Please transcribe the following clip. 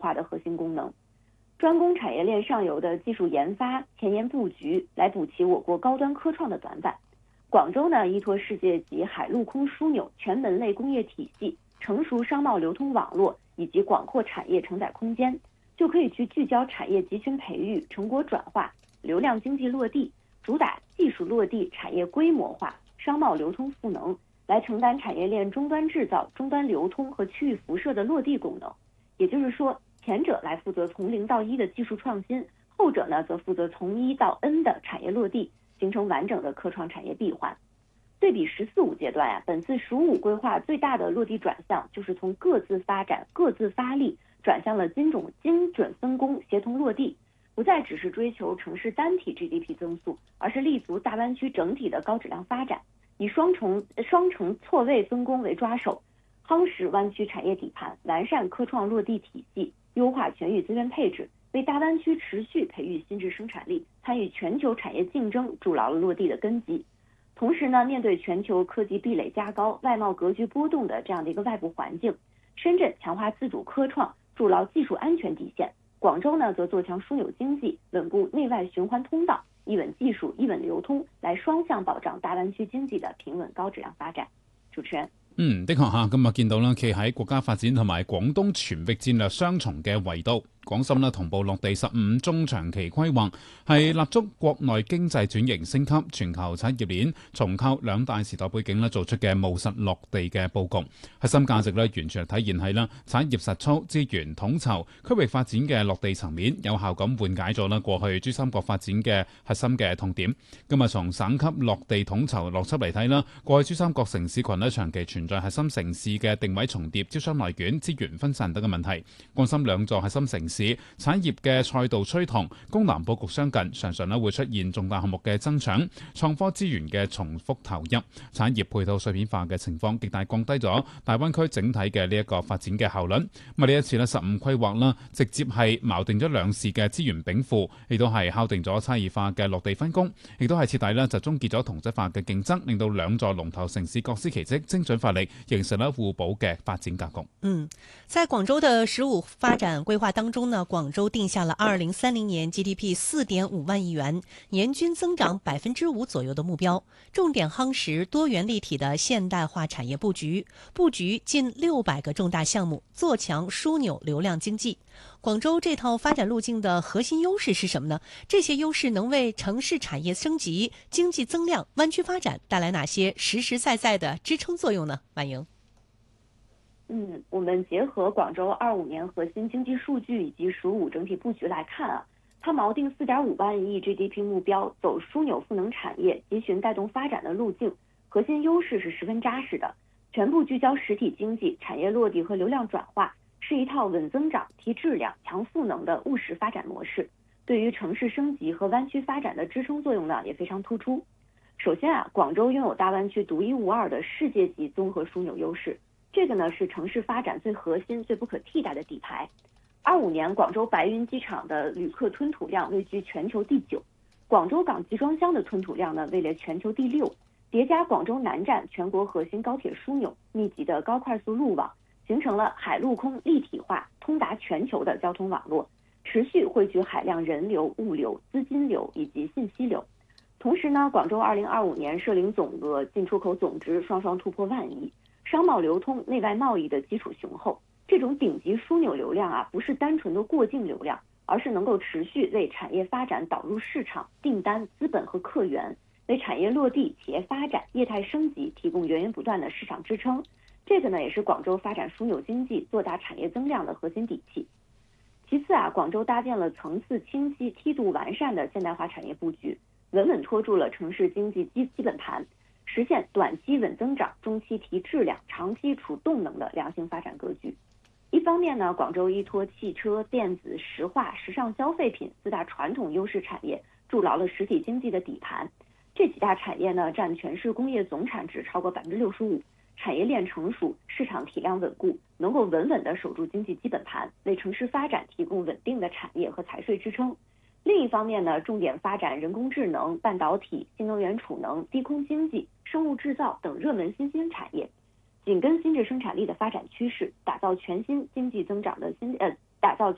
化的核心功能。专攻产业链上游的技术研发、前沿布局，来补齐我国高端科创的短板。广州呢，依托世界级海陆空枢纽全门类工业体系、成熟商贸流通网络以及广阔产业承载空间，就可以去聚焦产业集群培育、成果转化、流量经济落地，主打技术落地、产业规模化、商贸流通赋能，来承担产业链终端制造、终端流通和区域辐射的落地功能。也就是说，前者来负责从零到一的技术创新，后者呢则负责从一到 N 的产业落地，形成完整的科创产业闭环。对比“十四五”阶段本次“十五”规划最大的落地转向，就是从各自发展、各自发力，转向了精准分工、协同落地，不再只是追求城市单体 GDP 增速，而是立足大湾区整体的高质量发展，以双城错位分工为抓手，夯实湾区产业底盘，完善科创落地体系，优化全域资源配置，为大湾区持续培育新质生产力、参与全球产业竞争筑牢了落地的根基。同时呢，面对全球科技壁垒加高、外贸格局波动的这样的一个外部环境，深圳强化自主科创，筑牢技术安全底线；广州呢，则做强枢纽经济，稳固内外循环通道，一稳技术、一稳流通，來雙向保障大灣區經濟的平穩高質量發展。主持人。 的確嚇，今日見到啦，企喺國家發展同埋廣東全域戰略雙重嘅維度，廣深呢同步落地15中長期規劃，係立足國內經濟轉型升級、全球產業鏈重構兩大時代背景做出嘅務實落地嘅佈局。核心價值完全係體現喺產業實操、資源統籌、區域發展嘅落地層面，有效咁緩解咗過去珠三角發展嘅核心嘅痛點。今日從省級落地統籌邏輯嚟睇啦，過去珠三角城市群長期存在核心城市嘅定位重疊、招商內卷、資源分散等嘅問題。廣深兩座核心城市產業嘅賽道趨同、功能佈局相近，常常會出現重大項目嘅增長、創科資源嘅重複投入、產業配套碎片化嘅情況，極大降低咗大灣區整體嘅呢一個發展嘅效率。呢一次15規劃直接係錨定咗兩市嘅資源稟賦，亦都係敲定咗差異化嘅落地分工，亦都係徹底就終結咗同質化嘅競爭，令到兩座龍頭城市各司其職，精準發力，形成了互補嘅發展格局。 在廣州的15發展規劃當中呢，廣州定下了2030年 GDP 4.5萬億元，年均增長5%左右的目標，重點夯實多元立體的現代化產業布局近600個重大項目，做強樞紐流量經濟。廣州這套發展路徑的核心優勢是什麼呢？這些優勢能為城市產業升級、經濟增量、灣區發展帶來哪些實實在在的支撐作用呢？婉瑩。 我們結合廣州25年核心經濟數據以及15整體布局來看它錨定4.5萬億 GDP 目標，走樞紐賦能產業、集群帶動發展的路徑，核心優勢是十分扎實的，全部聚焦實體經濟、產業落地和流量轉化，是一套穩增長、提質量、強賦能的務實發展模式，對於城市升級和灣區發展的支撐作用呢也非常突出。首先廣州擁有大灣區獨一無二的世界級綜合樞紐優勢，這個呢是城市發展最核心、最不可替代的底牌。25年廣州白雲機場的旅客吞吐量位居全球第9，廣州港集裝箱的吞吐量呢位列全球第6，疊加廣州南站全國核心高鐵樞紐、密集的高快速路網，形成了海陸空立體化、通達全球的交通網絡，持續匯聚海量人流、物流、資金流以及信息流。同時呢，廣州2025年涉零總額、進出口總值雙雙突破萬億，商貿流通、內外貿易的基礎雄厚。這種頂級樞紐流量不是單純的過境流量，而是能夠持續為產業發展導入市場、訂單、資本和客源，為產業落地、企業發展、業態升級提供源源不斷的市場支撐。這個呢，也是廣州發展樞紐經濟、做大產業增量的核心底氣。其次廣州搭建了層次清晰、梯度完善的現代化產業佈局，穩穩拖住了城市經濟基本盤，實現短期穩增長、中期提質量、長期儲動能的良性發展格局。一方面呢，廣州依托汽車、電子、石化、時尚消費品4大傳統優勢產業，築牢了實體經濟的底盤。這幾大產業呢，佔全市工業總產值超過65%，產業鏈成熟，市場體量穩固，能夠穩穩地守住經濟基本盤，為城市發展提供穩定的產業和財稅支撐。另一方面呢，重點發展人工智能、半導體、新能源儲能、低空經濟、生物製造等熱門新興產業。緊跟新質生產力的發展趨勢，打造全新經濟增長的